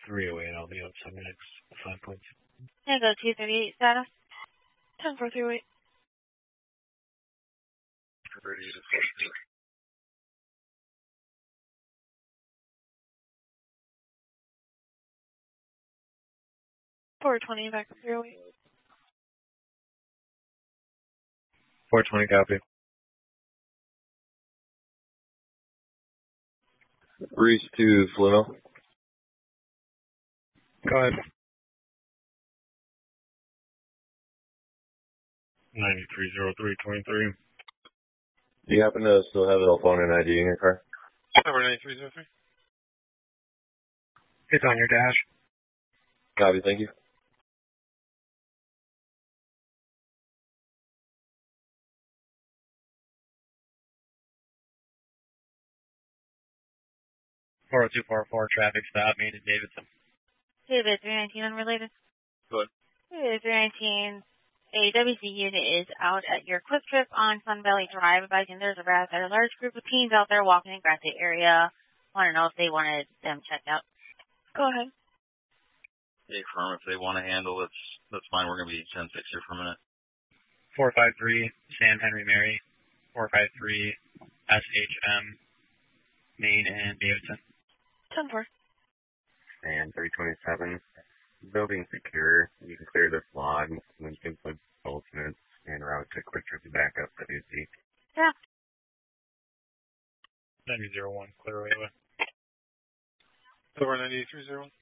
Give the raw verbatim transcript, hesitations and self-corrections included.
three oh eight, I'll be outside the next five points. Yeah, go two thirty-eight status. ten four three oh eight. four twenty back to three oh eight. four twenty copy. Reese to Fluno. Go ahead. ninety-three oh three twenty-three. Do you happen to still have a phone and I D in your car? Number ninety-three oh three. It's on your dash. Copy, thank you. four oh two four four, traffic stop, made in Davidson. David, three nineteen unrelated. Go ahead. David, three nineteen. A W C unit is out at your quick trip on Sun Valley Drive, advising there's a rather large group of teens out there walking in grassy area. Want to know if they wanted them checked out. Go ahead. Hey, firm, if they want to handle it, that's fine. We're going to be ten six here for a minute. four five three, Sam Henry Mary. four five three, S H M, Maine and Davidson. ten four. And three twenty-seven. Building secure. You can clear this log. Lincoln put Goldsmiths and route to quick trip to back up W C. Yeah. ninety oh one, clear away. Over ninety-three oh one.